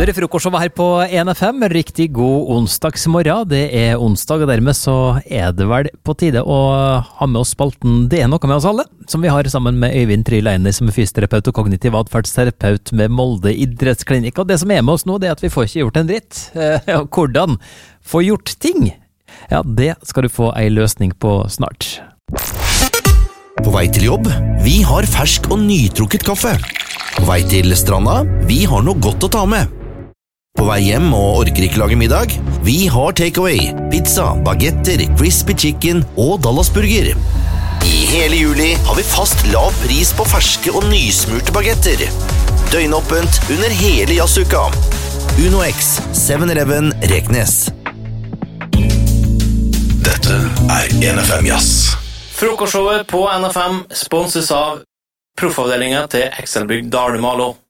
Det frokostshowet her på NFM. Riktig god onsdagsmorgen. Det onsdag, og dermed så det vel på tide å ha med oss spalten Det noe med oss alle, som vi har sammen med Øyvind Tryleiner, som fysioterapeut og kognitiv atferdsterapeut med Molde idrettsklinikk. Og det som med oss nå, det at vi får ikke gjort en dritt. Hvordan få gjort ting? Ja, det skal du få en løsning på snart. På vei til jobb, vi har fersk og nytrukket kaffe. På vei til stranda, vi har noe godt å ta med. På vei hjem og orker ikke lage middag, vi har takeaway, pizza, bagetter, crispy chicken og Dallasburger. I hele juli har vi fast lav pris på ferske og nysmurte bagetter. Døgnåpent under hele jazzuka. Uno X, 7-Eleven, Reknes. Dette NFM Jazz. Frokostshowet på NFM sponses av proffavdelingen til Excelbygg Dalumalo.